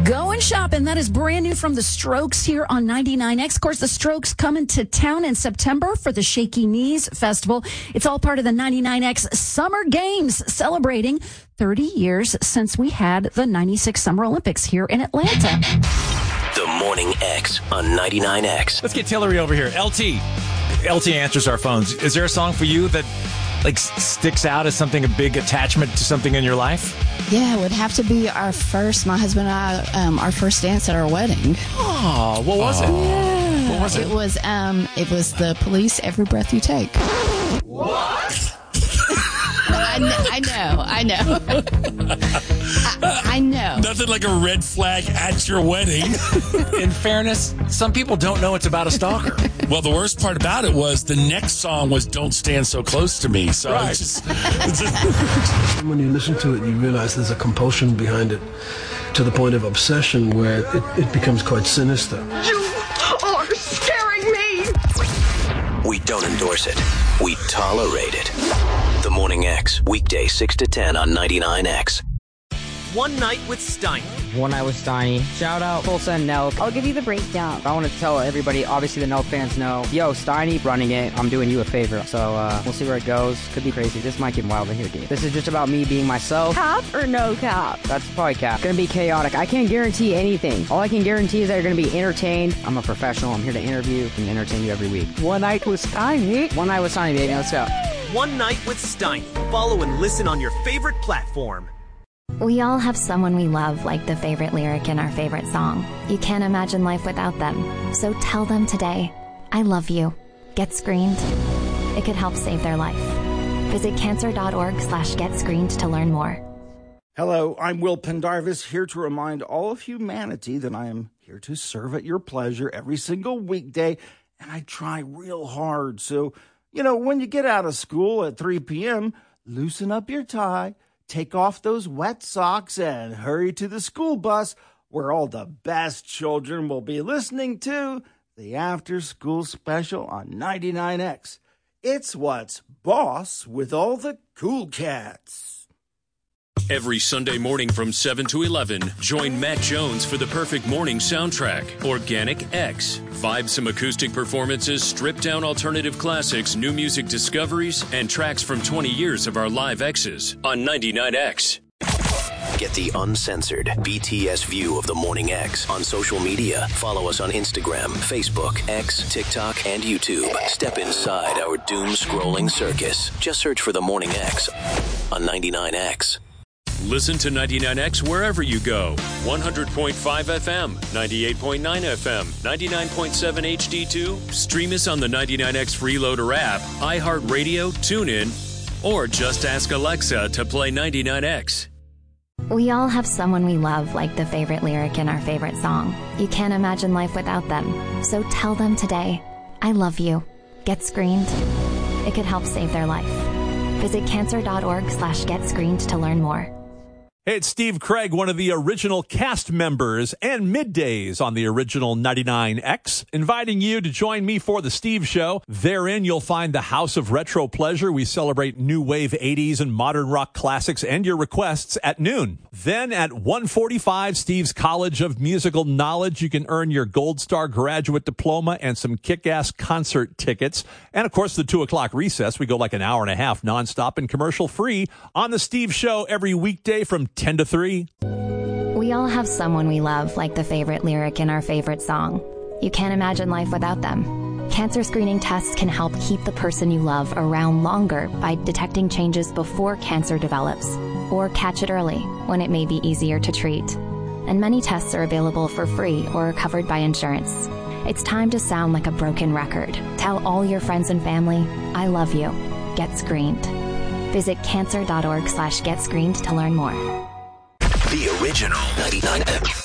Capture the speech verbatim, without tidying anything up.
Going shopping. That is brand new from the Strokes here on ninety-nine X. Of course, the Strokes coming to town in September for the Shaky Knees Festival. It's all part of the ninety-nine X Summer Games, celebrating thirty years since we had the ninety-six Summer Olympics here in Atlanta. The Morning X on ninety-nine X. Let's get Tillery over here. L T. L T answers our phones. Is there a song for you that like sticks out as something, a big attachment to something in your life? Yeah, it would have to be our first, my husband and I, um, our first dance at our wedding. Oh, what was it? Yeah. What was it? It was, um, it was the Police, Every Breath You Take. What? I know, I know, I know. I, I know. Nothing like a red flag at your wedding. In fairness, some people don't know it's about a stalker. Well, the worst part about it was the next song was Don't Stand So Close to Me. So Right. it's just, it's just... When you listen to it, you realize there's a compulsion behind it to the point of obsession where it, it becomes quite sinister. You are scaring me! We don't endorse it. We tolerate it. The Morning X, weekday six to ten on ninety-nine X. One Night with Steiny. One Night with Steiny. Shout out Full Send Nelk. I'll give you the breakdown. I want to tell everybody, obviously the Nelk fans know, yo, Steiny running it. I'm doing you a favor. So uh, we'll see where it goes. Could be crazy. This might get wild in here, dude. This is just about me being myself. Cap or no cap? That's probably cap. Gonna be chaotic. I can't guarantee anything. All I can guarantee is that you're gonna be entertained. I'm a professional. I'm here to interview and entertain you every week. One Night with Steiny. One Night with Steiny, baby. Let's go. One Night with Steiny. Follow and listen on your favorite platform. We all have someone we love, like the favorite lyric in our favorite song. You can't imagine life without them. So tell them today, I love you. Get screened. It could help save their life. Visit cancer.org slash get screened to learn more. Hello, I'm Will Pendarvis, here to remind all of humanity that I am here to serve at your pleasure every single weekday, and I try real hard. So, you know, when you get out of school at three p.m., loosen up your tie, take off those wet socks, and hurry to the school bus where all the best children will be listening to the after-school special on ninety-nine X. It's what's boss with all the cool cats. Every Sunday morning from seven to eleven, join Matt Jones for the perfect morning soundtrack, Organic X. Vibesome acoustic performances, stripped-down alternative classics, new music discoveries, and tracks from twenty years of our live X's on ninety-nine X. Get the uncensored B T S view of the Morning X on social media. Follow us on Instagram, Facebook, X, TikTok, and YouTube. Step inside our doom-scrolling circus. Just search for the Morning X on ninety-nine X. Listen to ninety-nine X wherever you go. one hundred point five F M, ninety-eight point nine F M, ninety-nine point seven H D two. Stream us on the ninety-nine X Freeloader app, iHeartRadio, TuneIn, or just ask Alexa to play ninety-nine X. We all have someone we love, like the favorite lyric in our favorite song. You can't imagine life without them. So tell them today, I love you. Get screened. It could help save their life. Visit cancer.org slash get screened to learn more. Hey, it's Steve Craig, one of the original cast members and middays on the original ninety-nine X, inviting you to join me for the Steve Show. Therein, you'll find the House of Retro Pleasure. We celebrate new wave eighties and modern rock classics and your requests at noon. Then at one forty-five, Steve's College of Musical Knowledge. You can earn your Gold Star graduate diploma and some kick-ass concert tickets. And, of course, the two o'clock recess. We go like an hour and a half nonstop and commercial-free on the Steve Show every weekday from ten to three. We all have someone we love, like the favorite lyric in our favorite song. You can't imagine life without them. Cancer screening tests can help keep the person you love around longer by detecting changes before cancer develops, or catch it early when it may be easier to treat. And many tests are available for free or are covered by insurance. It's time to sound like a broken record. Tell all your friends and family, I love you. Get screened. Visit cancer.org slash get screened to learn more. The original ninety-nine X.